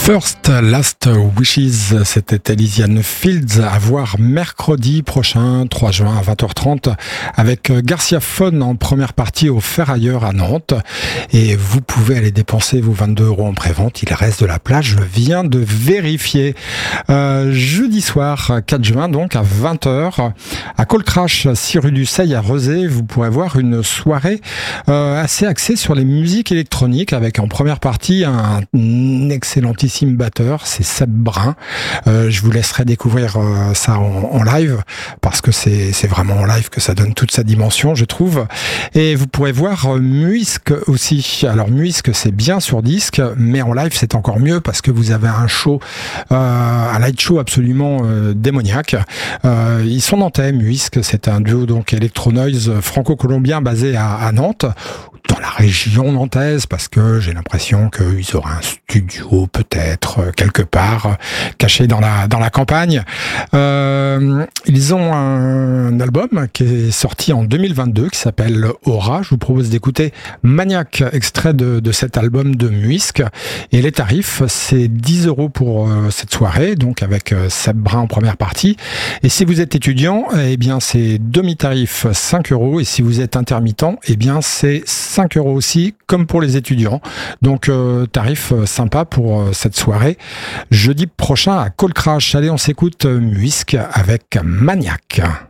First Last Wishes, c'était Elysian Fields, à voir mercredi prochain, 3 juin à 20h30, avec Garcia Phone en première partie au Ferrailleur à Nantes. Et vous pouvez aller dépenser vos 22 € en prévente, il reste de la place, je viens de vérifier. Jeudi soir, 4 juin, donc à 20h, à Colcrache, 6 rue du Seille à Rezé, vous pourrez voir une soirée assez axée sur les musiques électroniques, avec en première partie un excellentissime batteur, c'est Seb Brun. Je vous laisserai découvrir ça en live, parce que c'est vraiment en live que ça donne toute sa dimension, je trouve. Et vous pourrez voir Muisque aussi. Alors Muisque, c'est bien sur disque, mais en live c'est encore mieux, parce que vous avez un show, un light show absolument démoniaque. Ils sont nantais, Muisque, c'est un duo donc électro-noise franco-colombien basé à Nantes, dans la région nantaise, parce que j'ai l'impression qu'ils auraient un studio peut-être quelque part caché dans la campagne. Ils ont un album qui est sorti en 2022 qui s'appelle Aura. Je vous propose d'écouter Maniac, extrait de cet album de Muisque. Et les tarifs, c'est 10 € pour cette soirée, donc avec Seb Brun en première partie. Et si vous êtes étudiant, eh bien c'est demi-tarif 5 €. Et si vous êtes intermittent, eh bien c'est 5 € aussi, comme pour les étudiants. Donc tarif sympa pour cette soirée. Jeudi prochain à Colcrache. Allez, on s'écoute Muisque avec Maniac.